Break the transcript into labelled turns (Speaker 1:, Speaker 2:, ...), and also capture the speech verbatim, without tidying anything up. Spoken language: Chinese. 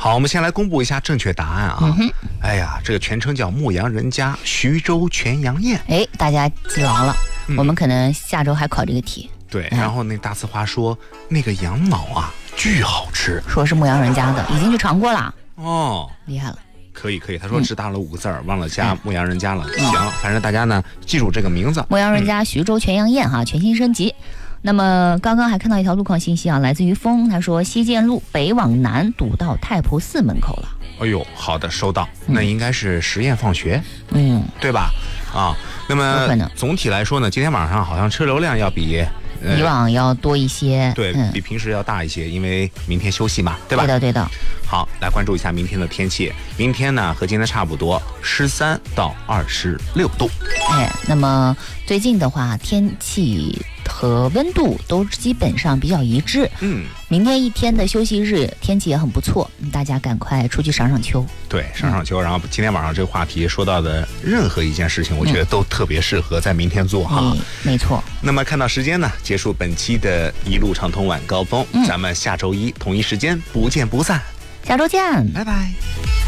Speaker 1: 好，我们先来公布一下正确答案啊。
Speaker 2: 嗯、
Speaker 1: 哎呀，这个全称叫牧羊人家徐州全羊宴。
Speaker 2: 哎，大家记牢了、嗯，我们可能下周还考这个题。
Speaker 1: 对，然后那大呲花说、嗯、那个羊脑啊巨好吃，
Speaker 2: 说是牧羊人家的，已经去尝过了。
Speaker 1: 哦，
Speaker 2: 厉害了。
Speaker 1: 可以可以，他说只打了五个字儿、嗯，忘了加牧羊人家了、嗯。行，反正大家呢记住这个名字，
Speaker 2: 牧羊人家徐州全羊宴哈，全新升级。那么刚刚还看到一条路况信息啊，来自于风，他说西建路北往南堵到太仆寺门口了。
Speaker 1: 哎呦，好的，收到。嗯、那应该是实验放学，
Speaker 2: 嗯，
Speaker 1: 对吧？啊，那么总体来说呢，今天晚上好像车流量要比。
Speaker 2: 呃、以往要多一些，
Speaker 1: 对、嗯、比平时要大一些，因为明天休息嘛，对吧？
Speaker 2: 对的，对的。
Speaker 1: 好，来关注一下明天的天气。明天呢和今天差不多，十三到二十六度。
Speaker 2: 哎，那么最近的话，天气和温度都基本上比较一致。
Speaker 1: 嗯，
Speaker 2: 明天一天的休息日，天气也很不错，大家赶快出去赏赏秋。
Speaker 1: 对，赏赏秋、嗯。然后今天晚上这个话题说到的任何一件事情，我觉得都特别适合在明天做哈、
Speaker 2: 嗯。没错。
Speaker 1: 那么看到时间呢，结束本期的一路畅通晚高峰、嗯，咱们下周一同一时间不见不散。
Speaker 2: 下周见，
Speaker 1: 拜拜。